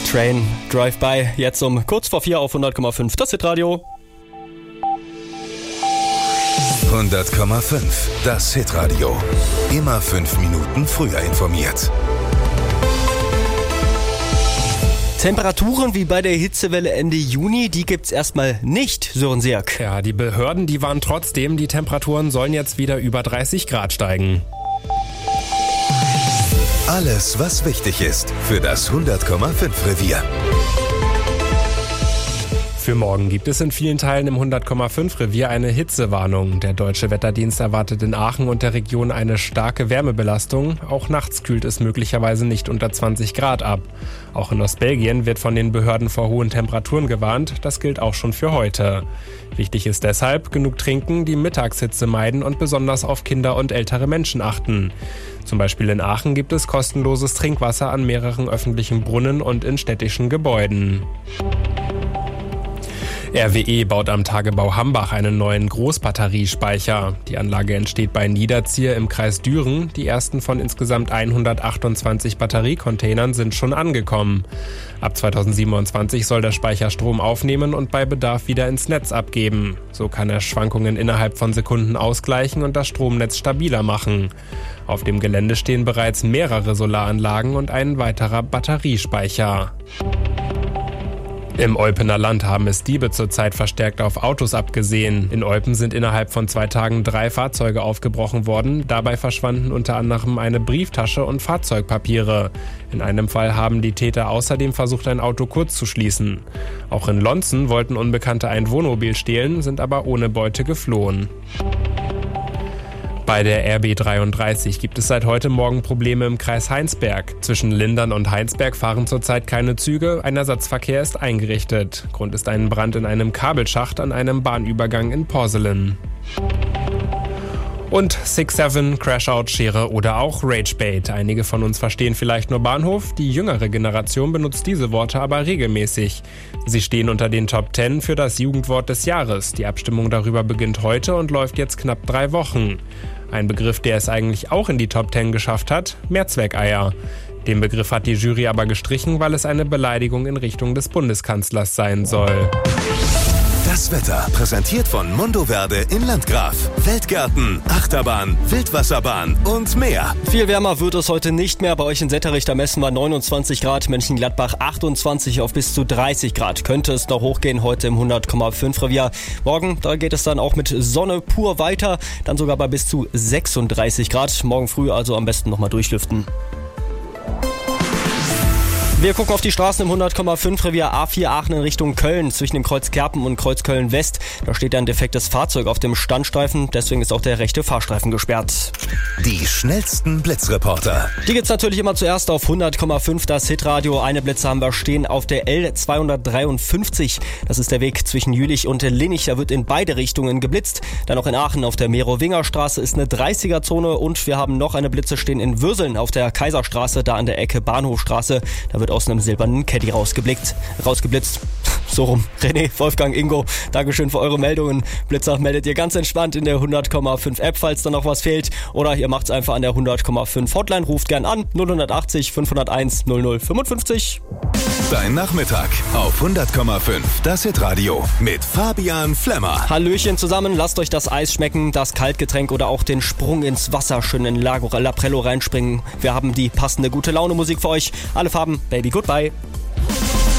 Train, Drive-By, jetzt um kurz vor 4 auf 100,5. Das Hitradio. 100,5. Das Hitradio. Immer 5 Minuten früher informiert. Temperaturen wie bei der Hitzewelle Ende Juni, die gibt's erstmal nicht, Sören Sierk. Ja, die Behörden, die warnen trotzdem, die Temperaturen sollen jetzt wieder über 30 Grad steigen. Alles, was wichtig ist für das 100,5 Revier. Für morgen gibt es in vielen Teilen im 100,5 Revier eine Hitzewarnung. Der Deutsche Wetterdienst erwartet in Aachen und der Region eine starke Wärmebelastung. Auch nachts kühlt es möglicherweise nicht unter 20 Grad ab. Auch in Ostbelgien wird von den Behörden vor hohen Temperaturen gewarnt. Das gilt auch schon für heute. Wichtig ist deshalb, genug trinken, die Mittagshitze meiden und besonders auf Kinder und ältere Menschen achten. Zum Beispiel in Aachen gibt es kostenloses Trinkwasser an mehreren öffentlichen Brunnen und in städtischen Gebäuden. RWE baut am Tagebau Hambach einen neuen Großbatteriespeicher. Die Anlage entsteht bei Niederzier im Kreis Düren. Die ersten von insgesamt 128 Batteriecontainern sind schon angekommen. Ab 2027 soll der Speicher Strom aufnehmen und bei Bedarf wieder ins Netz abgeben. So kann er Schwankungen innerhalb von Sekunden ausgleichen und das Stromnetz stabiler machen. Auf dem Gelände stehen bereits mehrere Solaranlagen und ein weiterer Batteriespeicher. Im Eupener Land haben es Diebe zurzeit verstärkt auf Autos abgesehen. In Eupen sind innerhalb von 2 Tagen 3 Fahrzeuge aufgebrochen worden. Dabei verschwanden unter anderem eine Brieftasche und Fahrzeugpapiere. In einem Fall haben die Täter außerdem versucht, ein Auto kurz zu schließen. Auch in Lonzen wollten Unbekannte ein Wohnmobil stehlen, sind aber ohne Beute geflohen. Bei der RB 33 gibt es seit heute Morgen Probleme im Kreis Heinsberg. Zwischen Lindern und Heinsberg fahren zurzeit keine Züge, ein Ersatzverkehr ist eingerichtet. Grund ist ein Brand in einem Kabelschacht an einem Bahnübergang in Porselen. Und 6-7, Crashout, Schere oder auch Ragebait. Einige von uns verstehen vielleicht nur Bahnhof, die jüngere Generation benutzt diese Worte aber regelmäßig. Sie stehen unter den Top 10 für das Jugendwort des Jahres. Die Abstimmung darüber beginnt heute und läuft jetzt knapp 3 Wochen. Ein Begriff, der es eigentlich auch in die Top 10 geschafft hat, Mehrzweckeier. Den Begriff hat die Jury aber gestrichen, weil es eine Beleidigung in Richtung des Bundeskanzlers sein soll. Das Wetter präsentiert von Mondoverde in Landgraf. Weltgärten, Achterbahn, Wildwasserbahn und mehr. Viel wärmer wird es heute nicht mehr. Bei euch in Setterich, da messen wir 29 Grad, Mönchengladbach 28 auf bis zu 30 Grad. Könnte es noch hochgehen heute im 100,5 Revier. Morgen, da geht es dann auch mit Sonne pur weiter, dann sogar bei bis zu 36 Grad. Morgen früh also am besten nochmal durchlüften. Wir gucken auf die Straßen im 100,5 Revier A4 Aachen in Richtung Köln zwischen dem Kreuz Kerpen und Kreuz Köln West. Da steht ein defektes Fahrzeug auf dem Standstreifen, deswegen ist auch der rechte Fahrstreifen gesperrt. Die schnellsten Blitzreporter. Die gibt's natürlich immer zuerst auf 100,5 das Hitradio. Eine Blitze haben wir stehen auf der L253. Das ist der Weg zwischen Jülich und Linnich. Da wird in beide Richtungen geblitzt. Dann noch in Aachen auf der Merowinger-Straße ist eine 30er-Zone und wir haben noch eine Blitze stehen in Würseln auf der Kaiserstraße, da an der Ecke Bahnhofstraße. Da wird aus einem silbernen Caddy rausgeblitzt. So rum. René, Wolfgang, Ingo, Dankeschön für eure Meldungen. Blitzer meldet ihr ganz entspannt in der 100,5 App, falls da noch was fehlt. Oder ihr macht's einfach an der 100,5 Hotline. Ruft gern an 080 501 0055. Dein Nachmittag auf 100,5 das Hitradio mit Fabian Flemmer. Hallöchen zusammen, lasst euch das Eis schmecken, das Kaltgetränk oder auch den Sprung ins Wasser schön in Lago Laprello reinspringen. Wir haben die passende gute Laune Musik für euch. Alle Farben, Baby Goodbye.